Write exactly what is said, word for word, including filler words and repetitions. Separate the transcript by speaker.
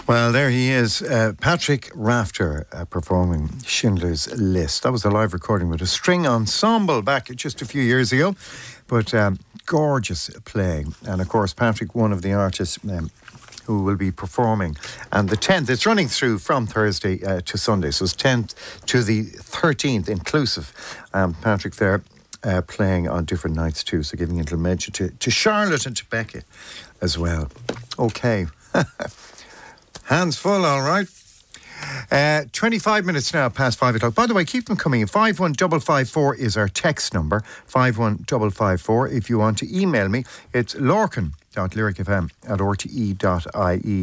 Speaker 1: Well, there he is, uh, Patrick Rafter, uh, performing Schindler's List. That was a live recording with a string ensemble back just a few years ago, but um, gorgeous playing. And of course, Patrick, one of the artists um, who will be performing. And the tenth, it's running through from Thursday uh, to Sunday, so it's tenth to the thirteenth inclusive. Um, Patrick there uh, playing on different nights too, so giving a little mention to, to Charlotte and to Becca as well. Okay. Hands full, all right. Uh, twenty-five minutes now past five o'clock. By the way, keep them coming in. five one five five four is our text number. five one five five four. If you want to email me, it's lorcan dot lyricfm at r t e dot i e.